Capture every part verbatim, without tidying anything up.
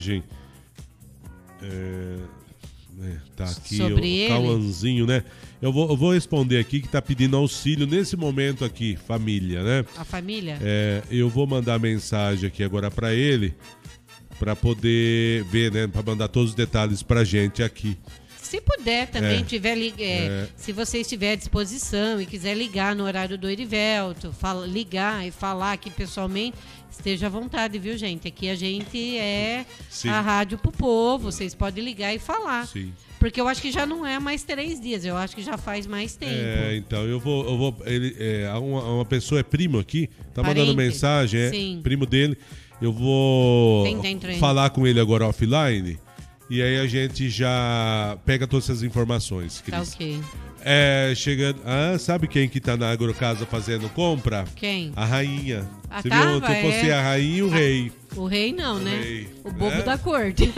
É, tá aqui sobre o Cauãzinho, né? Eu vou, eu vou responder aqui que tá pedindo auxílio nesse momento aqui, família, né? A família? É, eu vou mandar mensagem aqui agora pra ele, pra poder ver, né? Pra mandar todos os detalhes pra gente aqui. Se puder também, É. tiver, é, É. se você estiver à disposição e quiser ligar no horário do Erivelto, fala, ligar e falar aqui pessoalmente, esteja à vontade, viu, gente? Aqui a gente é Sim. a rádio pro povo, vocês podem ligar e falar. Sim. Porque eu acho que já não é mais três dias, eu acho que já faz mais tempo. É, então eu vou. Eu vou ele, é, uma, uma pessoa é primo aqui, tá Parente. mandando mensagem, é Sim. primo dele. Eu vou Tem dentro aí. falar com ele agora offline. E aí a gente já pega todas essas informações, Cris. Tá ok. É, chegando. Ah, sabe quem que tá na Agrocasa fazendo compra? Quem? A rainha. Ah, Você tava, viu ontem? Eu postei é. a rainha e o Ah, rei. O rei não, O né? rei, O bobo né? da corte.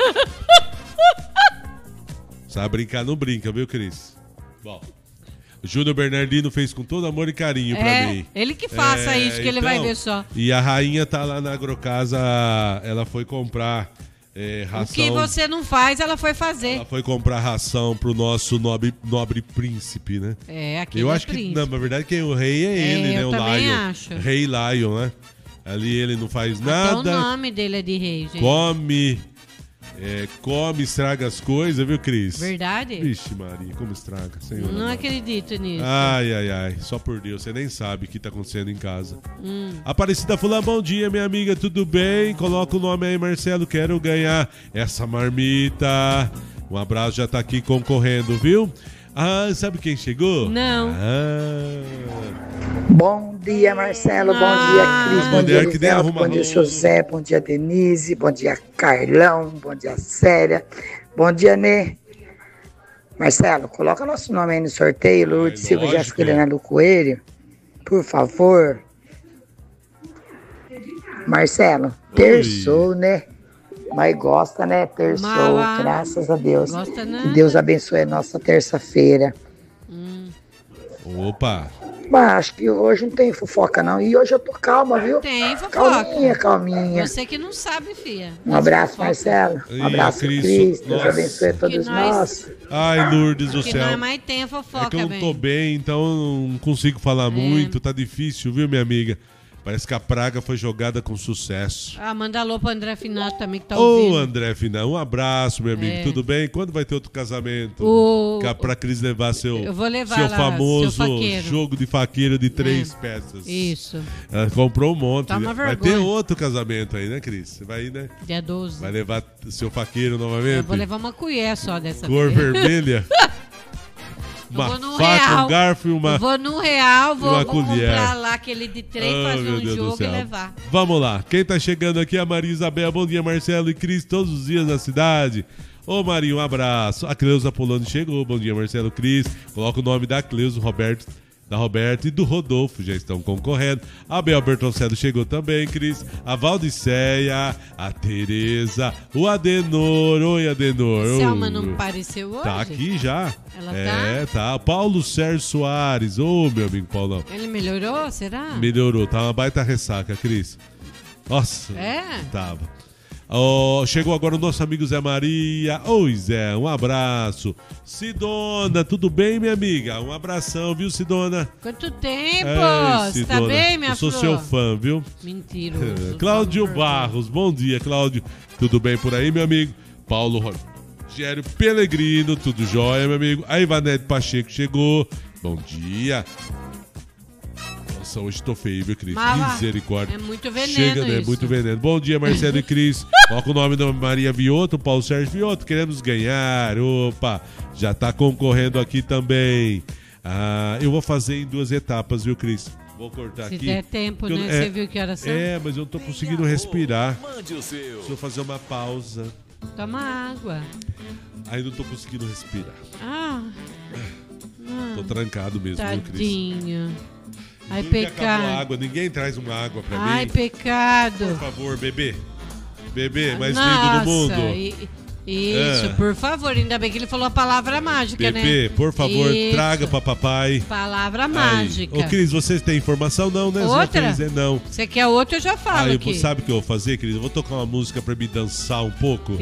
Sabe brincar, não brinca, viu, Cris? Bom. O Júnior Bernardino fez com todo amor e carinho pra É, mim. ele que faça É, isso, que ele então, vai ver só. E a rainha tá lá na Agrocasa, ela foi comprar é, ração. O que você não faz, ela foi fazer. Ela foi comprar ração pro nosso nobre, nobre príncipe, né? É, aqui Eu é acho que, príncipe. não, na verdade, quem o rei é ele, É, né? eu O também Lion. acho. Rei Lion, né? Ali ele não faz Até nada. o nome dele é de rei, gente. Come, é, come, estraga as coisas, viu, Cris? Verdade? Vixe, Maria, como estraga, senhor. Não amado. acredito nisso. Ai, ai, ai, só por Deus, você nem sabe o que tá acontecendo em casa. Hum. Aparecida Fulano, bom dia, minha amiga, tudo bem? Coloca o nome aí, Marcelo, quero ganhar essa marmita. Um abraço, já tá aqui concorrendo, viu? Ah, sabe quem chegou? Não. Ah. Bom dia, Marcelo. Bom Ah. dia, Cris. Bom Mulher dia, que nem Elivelto. arruma Bom dia, louça. José. Bom dia, Denise. Bom dia, Carlão. Bom dia, Célia. Bom dia, Nê. Marcelo, coloca nosso nome aí no sorteio. Lourdes Ai, Silva lógico. Jéssica Helena do Coelho. Por favor. Marcelo, terçou, né? Mas gosta, né? Terçou, Mala. graças a Deus. Gosta, né? Que Deus abençoe a nossa terça-feira. Opa, Mas acho que hoje não tem fofoca, não. E hoje eu tô calma, viu? Tem fofoca. Calminha, calminha. Você que não sabe, filha. Um abraço, Fofoca. Marcelo. Ih, Um abraço, Cris, Cris. Deus nossa. abençoe a todos Que nós- nós. ai, Lourdes do Que céu. não é mais tem a fofoca, É que eu não velho. tô bem, então eu não consigo falar muito, tá difícil, viu, minha amiga? Parece que a praga foi jogada com sucesso. Ah, manda alô pro André Finato também que tá Ô, ouvindo. André Final, um abraço, meu amigo. É. Tudo bem? Quando vai ter outro casamento? O- Cá Pra Cris levar seu, Eu vou levar seu lá, famoso seu faqueiro. jogo de faqueiro de três É. peças. Isso. Ela comprou um monte. Tá uma vai vergonha. ter outro casamento aí, né, Cris? Você vai ir, né? Dia doze. Vai levar seu faqueiro novamente? Eu vou levar uma colher só dessa Cor vez. vermelha? Uma vou no faca, real. um garfo e uma... Eu vou no real, vou, uma vou colher. comprar lá aquele de trem, Oh, fazer meu um Deus do jogo e céu. levar. Vamos lá. Quem tá chegando aqui é a Maria Isabel. Bom dia, Marcelo e Cris, todos os dias na cidade. Ô, Maria, um abraço. A Cleusa Poloni chegou. Bom dia, Marcelo, Cris. Coloca o nome da Cleusa, Roberto, da Roberta e do Rodolfo. Já estão concorrendo. A Bel Bertoncello chegou também, Cris. A Valdiceia, a Tereza, o Adenor. Oi, Adenor. Selma Ô, não apareceu hoje? Tá aqui já. Ela é, tá. Paulo Sérgio Soares. Ô, meu amigo Paulão. Ele melhorou, será? Melhorou, tá uma baita ressaca, Cris. Nossa, É? tava. Oh, chegou agora o nosso amigo Zé Maria. Oi, Zé, um abraço. Sidona, tudo bem, minha amiga? Um abração, viu, Sidona? Quanto tempo? Ei, Você tá Sidona, bem, minha eu sou flor? seu fã, viu? Mentiroso. Cláudio Por favor. Barros, bom dia, Cláudio. Tudo bem por aí, meu amigo? Paulo Rogério Pelegrino, tudo jóia, meu amigo? A Ivanete Pacheco chegou. Bom dia. Nossa, hoje tô feio, viu, Cris? Mas, Misericórdia. é muito veneno Chega, né? isso. Muito veneno. Bom dia, Marcelo e Cris. Coloca o nome da Maria Vioto, Paulo Sérgio Vioto. Queremos ganhar. Opa, já tá concorrendo aqui também. Ah, eu vou fazer em duas etapas, viu, Cris? Vou cortar Se aqui. der tempo, porque eu- né? é, Você viu que horas são? É, mas eu não tô conseguindo respirar. Mande o seu. Preciso fazer uma pausa. Toma água. Aí não tô conseguindo respirar. Ah. Tô ah trancado mesmo, viu, Cris? tadinho. Ai, Tudo que acabou a pecado. água. Ninguém traz uma água pra Ai, mim. pecado. Por favor, bebê. Bebê, mais lindo do mundo. E, Isso, Ah. por favor, ainda bem que ele falou a palavra mágica, Bebê, né? por favor, Isso. traga pra papai. Palavra Aí. mágica. Ô, Cris, vocês têm informação? Não, né? Você já Outra? fez, né? Não. Você quer outra, eu já falo Aí, aqui. sabe o que eu vou fazer, Cris? Eu vou tocar uma música pra me dançar um pouco.